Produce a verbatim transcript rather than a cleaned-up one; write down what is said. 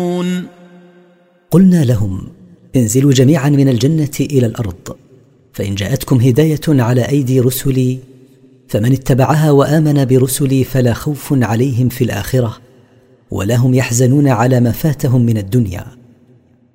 قلنا لهم: انزلوا جميعا من الجنة إلى الأرض، فإن جاءتكم هداية على أيدي رسلي فمن اتبعها وآمن برسلي فلا خوف عليهم في الآخرة ولا هم يحزنون على ما فاتهم من الدنيا.